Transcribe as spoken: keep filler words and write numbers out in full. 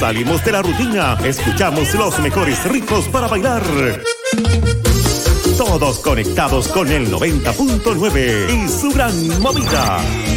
Salimos de la rutina, escuchamos los mejores ritmos para bailar. Todos conectados con el noventa punto nueve y su gran movida.